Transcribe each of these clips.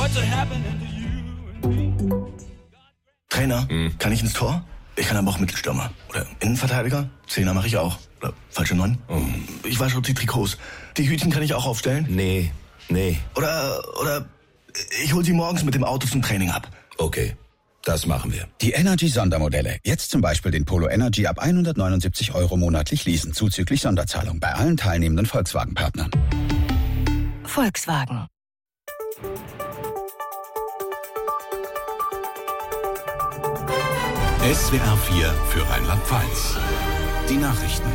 Trainer, kann ich ins Tor? Ich kann aber auch Mittelstürmer. Oder Innenverteidiger? Zehner mache ich auch. Oder falsche 9? Ich wasche auch die Trikots. Die Hütchen kann ich auch aufstellen? Nee. Oder ich hol sie morgens mit dem Auto zum Training ab. Okay, das machen wir. Die Energy-Sondermodelle. Jetzt zum Beispiel den Polo Energy ab 179 € monatlich leasen, zuzüglich Sonderzahlung bei allen teilnehmenden Volkswagen-Partnern. Volkswagen. SWR 4 für Rheinland-Pfalz. Die Nachrichten.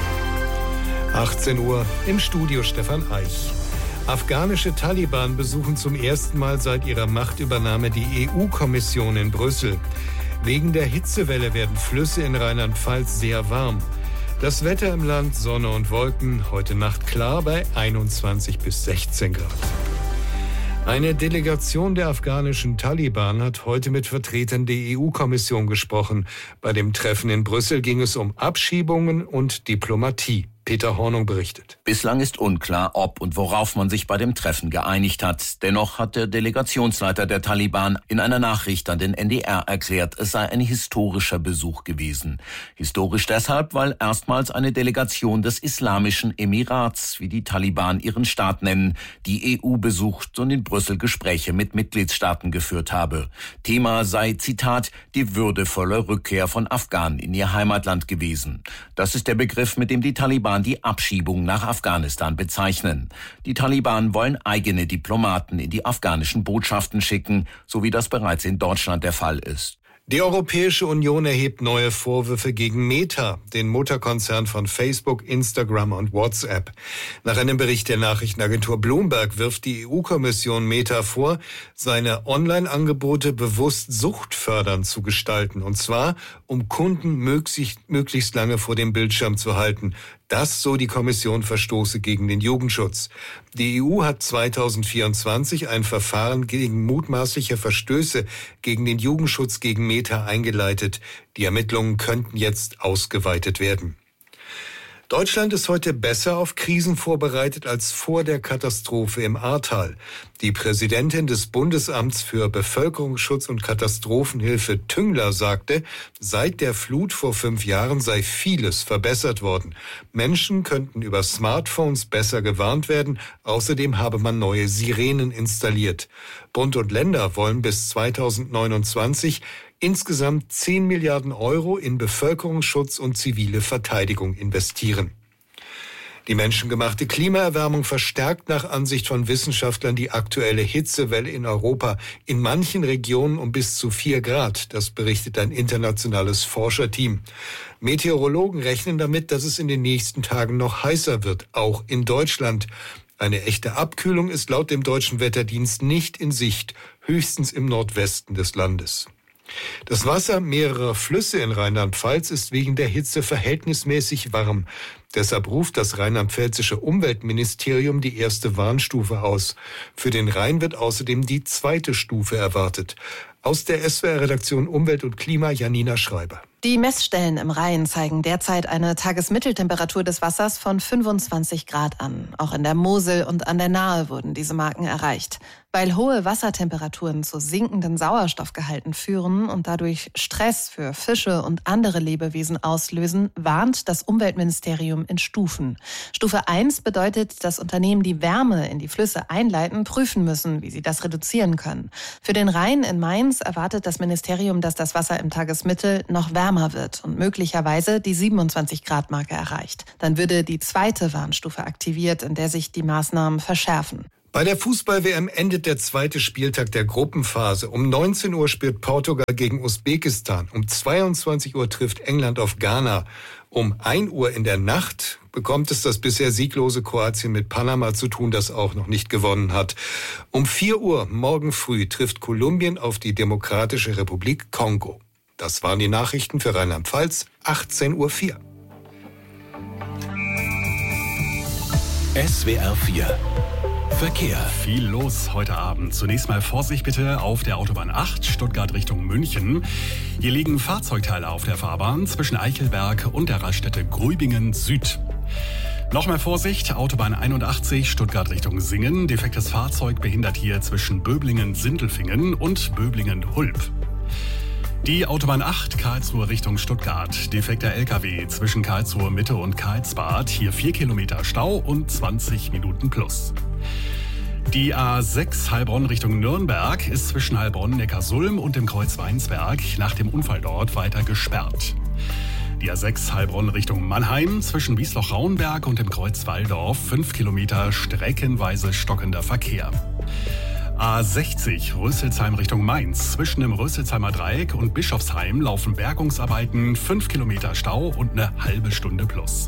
18 Uhr im Studio Stefan Eich. Afghanische Taliban besuchen zum ersten Mal seit ihrer Machtübernahme die EU-Kommission in Brüssel. Wegen der Hitzewelle werden Flüsse in Rheinland-Pfalz sehr warm. Das Wetter im Land, Sonne und Wolken, heute Nacht klar bei 21 bis 16 Grad. Eine Delegation der afghanischen Taliban hat heute mit Vertretern der EU-Kommission gesprochen. Bei dem Treffen in Brüssel ging es um Abschiebungen und Diplomatie. Peter Hornung berichtet. Bislang ist unklar, ob und worauf man sich bei dem Treffen geeinigt hat. Dennoch hat der Delegationsleiter der Taliban in einer Nachricht an den NDR erklärt, es sei ein historischer Besuch gewesen. Historisch deshalb, weil erstmals eine Delegation des Islamischen Emirats, wie die Taliban ihren Staat nennen, die EU besucht und in Brüssel Gespräche mit Mitgliedstaaten geführt habe. Thema sei, Zitat, die würdevolle Rückkehr von Afghanen in ihr Heimatland gewesen. Das ist der Begriff, mit dem die Taliban die Abschiebung nach Afghanistan bezeichnen. Die Taliban wollen eigene Diplomaten in die afghanischen Botschaften schicken, so wie das bereits in Deutschland der Fall ist. Die Europäische Union erhebt neue Vorwürfe gegen Meta, den Mutterkonzern von Facebook, Instagram und WhatsApp. Nach einem Bericht der Nachrichtenagentur Bloomberg wirft die EU-Kommission Meta vor, seine Online-Angebote bewusst suchtfördernd zu gestalten. Und zwar, um Kunden möglichst lange vor dem Bildschirm zu halten. Das, so die Kommission, verstoße gegen den Jugendschutz. Die EU hat 2024 ein Verfahren gegen mutmaßliche Verstöße gegen den Jugendschutz gegen Meta eingeleitet. Die Ermittlungen könnten jetzt ausgeweitet werden. Deutschland ist heute besser auf Krisen vorbereitet als vor der Katastrophe im Ahrtal. Die Präsidentin des Bundesamts für Bevölkerungsschutz und Katastrophenhilfe Tüngler sagte, seit der Flut vor 5 Jahren sei vieles verbessert worden. Menschen könnten über Smartphones besser gewarnt werden. Außerdem habe man neue Sirenen installiert. Bund und Länder wollen bis 2029 insgesamt 10 Milliarden € in Bevölkerungsschutz und zivile Verteidigung investieren. Die menschengemachte Klimaerwärmung verstärkt nach Ansicht von Wissenschaftlern die aktuelle Hitzewelle in Europa, in manchen Regionen um bis zu 4 Grad. Das berichtet ein internationales Forscherteam. Meteorologen rechnen damit, dass es in den nächsten Tagen noch heißer wird, auch in Deutschland. Eine echte Abkühlung ist laut dem Deutschen Wetterdienst nicht in Sicht, höchstens im Nordwesten des Landes. Das Wasser mehrerer Flüsse in Rheinland-Pfalz ist wegen der Hitze verhältnismäßig warm. Deshalb ruft das rheinland-pfälzische Umweltministerium die erste Warnstufe aus. Für den Rhein wird außerdem die 2. Stufe erwartet. Aus der SWR-Redaktion Umwelt und Klima, Janina Schreiber. Die Messstellen im Rhein zeigen derzeit eine Tagesmitteltemperatur des Wassers von 25 Grad an. Auch in der Mosel und an der Nahe wurden diese Marken erreicht. Weil hohe Wassertemperaturen zu sinkenden Sauerstoffgehalten führen und dadurch Stress für Fische und andere Lebewesen auslösen, warnt das Umweltministerium in Stufen. Stufe 1 bedeutet, dass Unternehmen, die Wärme in die Flüsse einleiten, prüfen müssen, wie sie das reduzieren können. Für den Rhein in Mainz erwartet das Ministerium, dass das Wasser im Tagesmittel noch wärmer wird und möglicherweise die 27-Grad-Marke erreicht. Dann würde die 2. Warnstufe aktiviert, in der sich die Maßnahmen verschärfen. Bei der Fußball-WM endet der 2. Spieltag der Gruppenphase. Um 19 Uhr spielt Portugal gegen Usbekistan. Um 22 Uhr trifft England auf Ghana. Um 1 Uhr in der Nacht bekommt es das bisher sieglose Kroatien mit Panama zu tun, das auch noch nicht gewonnen hat. Um 4 Uhr morgen früh trifft Kolumbien auf die Demokratische Republik Kongo. Das waren die Nachrichten für Rheinland-Pfalz, 18:04 Uhr. SWR 4 Verkehr. Viel los heute Abend. Zunächst mal Vorsicht bitte auf der Autobahn 8, Stuttgart Richtung München. Hier liegen Fahrzeugteile auf der Fahrbahn zwischen Eichelberg und der Raststätte Grübingen Süd. Nochmal Vorsicht, Autobahn 81, Stuttgart Richtung Singen. Defektes Fahrzeug behindert hier zwischen Böblingen-Sindelfingen und Böblingen-Hulb. Die Autobahn 8, Karlsruhe Richtung Stuttgart. Defekter LKW zwischen Karlsruhe Mitte und Karlsbad. Hier 4 Kilometer Stau und 20 Minuten plus. Die A6 Heilbronn Richtung Nürnberg ist zwischen Heilbronn-Neckarsulm und dem Kreuz Weinsberg nach dem Unfall dort weiter gesperrt. Die A6 Heilbronn Richtung Mannheim zwischen Wiesloch-Rauenberg und dem Kreuz Walldorf 5 Kilometer streckenweise stockender Verkehr. A60 Rösselsheim Richtung Mainz. Zwischen dem Rösselsheimer Dreieck und Bischofsheim laufen Bergungsarbeiten, 5 Kilometer Stau und eine halbe Stunde plus.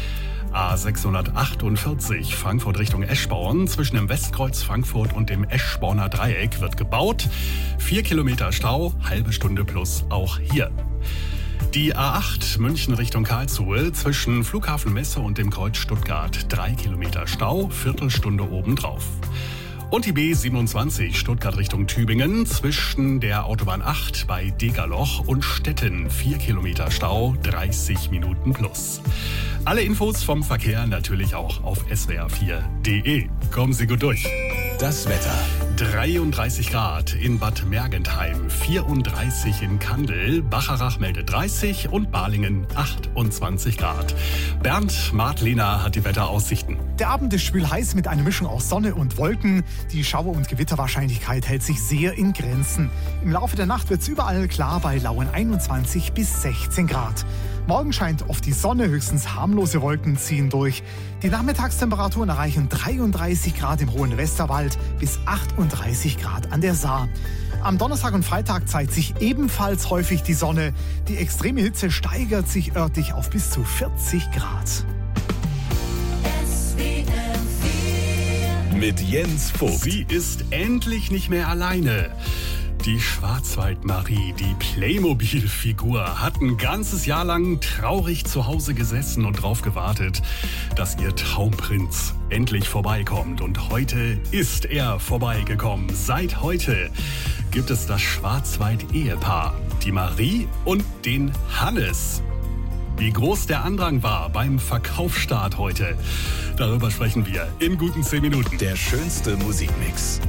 A648 Frankfurt Richtung Eschborn. Zwischen dem Westkreuz Frankfurt und dem Eschborner Dreieck wird gebaut. 4 Kilometer Stau, halbe Stunde plus auch hier. Die A8 München Richtung Karlsruhe zwischen Flughafen Messe und dem Kreuz Stuttgart. 3 Kilometer Stau, Viertelstunde obendrauf. Und die B27 Stuttgart Richtung Tübingen zwischen der Autobahn 8 bei Degerloch und Stetten. 4 Kilometer Stau, 30 Minuten plus. Alle Infos vom Verkehr natürlich auch auf swr4.de. Kommen Sie gut durch. Das Wetter. 33 Grad in Bad Mergentheim, 34 in Kandel, Bacharach meldet 30 und Balingen 28 Grad. Bernd Martliner hat die Wetteraussichten. Der Abend ist schwül heiß mit einer Mischung aus Sonne und Wolken. Die Schauer- und Gewitterwahrscheinlichkeit hält sich sehr in Grenzen. Im Laufe der Nacht wird es überall klar bei lauen 21 bis 16 Grad. Morgen scheint oft die Sonne, höchstens harmlose Wolken ziehen durch. Die Nachmittagstemperaturen erreichen 33 Grad im hohen Westerwald bis 38 Grad an der Saar. Am Donnerstag und Freitag zeigt sich ebenfalls häufig die Sonne. Die extreme Hitze steigert sich örtlich auf bis zu 40 Grad. Mit Jens Vogt. Sie ist endlich nicht mehr alleine. Die Schwarzwaldmarie, die Playmobil-Figur, hat ein ganzes Jahr lang traurig zu Hause gesessen und drauf gewartet, dass ihr Traumprinz endlich vorbeikommt. Und heute ist er vorbeigekommen. Seit heute gibt es das Schwarzwald-Ehepaar, die Marie und den Hannes. Wie groß der Andrang war beim Verkaufsstart heute, darüber sprechen wir in guten 10 Minuten. Der schönste Musikmix.